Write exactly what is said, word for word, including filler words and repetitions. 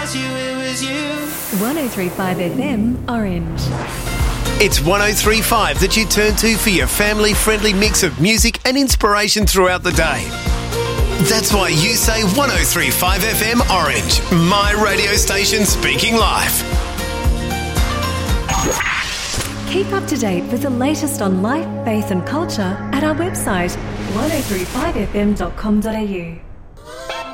was you, it was you. one oh three point five F M Orange. It's one oh three point five that you turn to for your family-friendly mix of music and inspiration throughout the day. That's why you say one oh three point five F M Orange, my radio station speaking live. Keep up to date with the latest on life, faith and culture at our website one oh three five f m dot com dot a u.